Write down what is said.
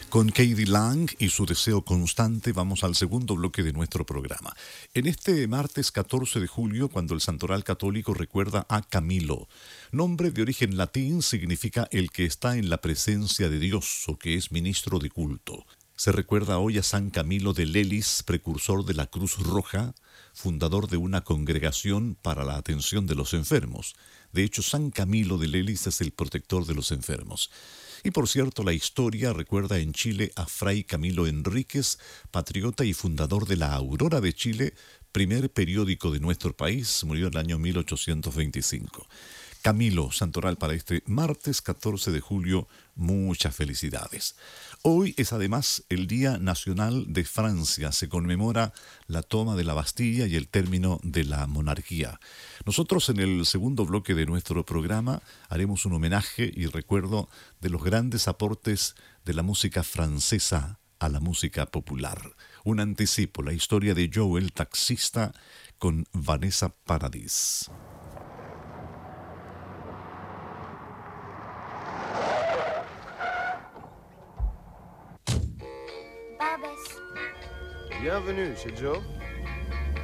Con Katie Lang y su deseo constante vamos al segundo bloque de nuestro programa. En este martes 14 de julio, cuando el Santoral Católico recuerda a Camilo, nombre de origen latín, significa el que está en la presencia de Dios o que es ministro de culto. Se recuerda hoy a San Camilo de Lelis, precursor de la Cruz Roja, fundador de una congregación para la atención de los enfermos. De hecho, San Camilo de Lelis es el protector de los enfermos. Y por cierto, la historia recuerda en Chile a Fray Camilo Enríquez, patriota y fundador de la Aurora de Chile, primer periódico de nuestro país, murió en el año 1825. Camilo, santoral para este martes 14 de julio, muchas felicidades. Hoy es además el Día Nacional de Francia, se conmemora la toma de la Bastilla y el término de la monarquía. Nosotros en el segundo bloque de nuestro programa haremos un homenaje y recuerdo de los grandes aportes de la música francesa a la música popular. Un anticipo, la historia de Joe el taxista con Vanessa Paradis. Bienvenue chez Joe.